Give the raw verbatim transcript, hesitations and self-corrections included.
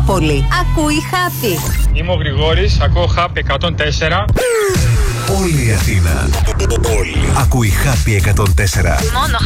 Νεόπολη. Ακούει Happy. Είμαι ο Γρηγόρης, ακούω Happy εκατόν τέσσερα. Όλη η Αθήνα. Όλη. Ακούει Happy εκατόν τέσσερα. Μόνο